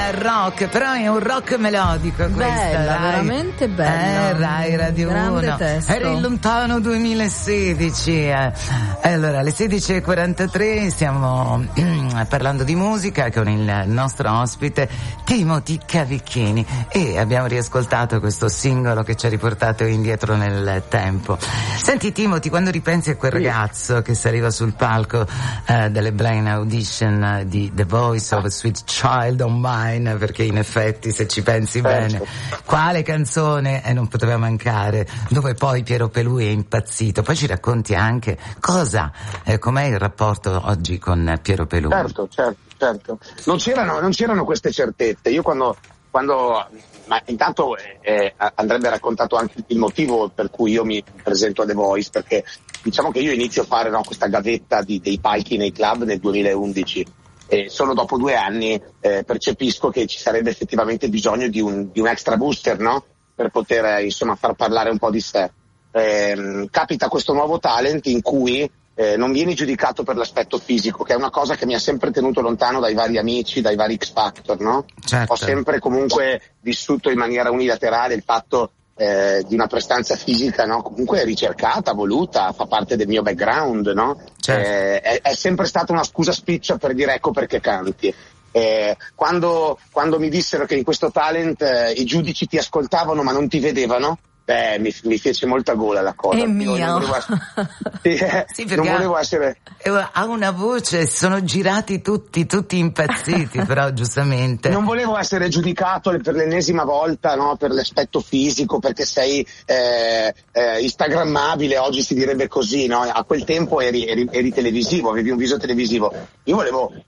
rock, però è un rock melodico questa. Bella, veramente bella. Rai Radio 1. Era il lontano 2016. Allora, alle 16:43 stiamo parlando di musica con il nostro ospite Timothy Cavicchiini e abbiamo riascoltato questo singolo che ci ha riportato indietro nel tempo. Senti Timothy, quando ripensi a quel ragazzo che saliva sul palco delle blind audition di The Voice of a Sweet Child of Mine, perché in effetti se ci pensi bene, quale canzone non poteva mancare, dove poi Piero Pelù è impazzito. Poi ci racconti anche com'è il rapporto oggi con Piero Pelù. Certo. Non c'erano queste certezze. Io quando ma intanto andrebbe raccontato anche il motivo per cui io mi presento a The Voice, perché diciamo che io inizio a fare questa gavetta dei palchi nei club nel 2011 e solo dopo 2 anni percepisco che ci sarebbe effettivamente bisogno di un extra booster, no? Per poter far parlare un po' di sé. Capita questo nuovo talent in cui non vieni giudicato per l'aspetto fisico, che è una cosa che mi ha sempre tenuto lontano dai vari amici, dai vari X Factor, no? Certo. Ho sempre comunque vissuto in maniera unilaterale il fatto di una prestanza fisica, no? Comunque ricercata, voluta, fa parte del mio background, no? Certo. È sempre stata una scusa spiccia per dire ecco perché canti. Quando mi dissero che in questo talent i giudici ti ascoltavano ma non ti vedevano, mi fece molta gola la cosa. È mio. Non volevo essere. Ha una voce, sono girati tutti impazziti, però giustamente. Non volevo essere giudicato per l'ennesima volta, no? Per l'aspetto fisico, perché sei instagrammabile, oggi si direbbe così, no? A quel tempo eri televisivo, avevi un viso televisivo. Io volevo